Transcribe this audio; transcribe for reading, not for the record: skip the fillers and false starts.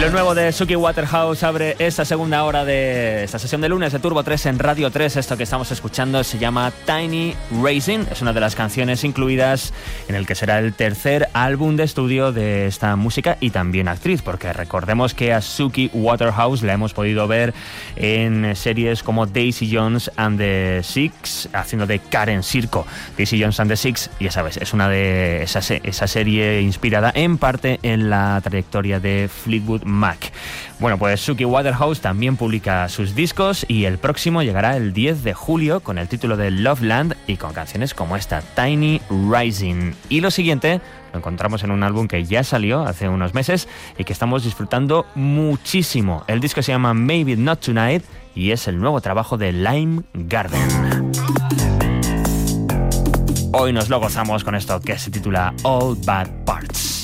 Lo nuevo de Suki Waterhouse abre esta segunda hora de esta sesión de lunes de Turbo 3 en Radio 3. Esto que estamos escuchando se llama Tiny Racing. Es una de las canciones incluidas en el que será el tercer álbum de estudio de esta música y también actriz, porque recordemos que a Suki Waterhouse la hemos podido ver en series como Daisy Jones and the Six, haciendo de Karen Sirco. Daisy Jones and the Six, ya sabes, es una de esa serie inspirada en parte en la trayectoria de Fleetwood Mac. Bueno, pues Suki Waterhouse también publica sus discos y el próximo llegará el 10 de julio con el título de Loveland y con canciones como esta, Tiny Rising. Y lo siguiente lo encontramos en un álbum que ya salió hace unos meses y que estamos disfrutando muchísimo. El disco se llama Maybe Not Tonight y es el nuevo trabajo de Lime Garden. Hoy nos lo gozamos con esto que se titula All Bad Parts.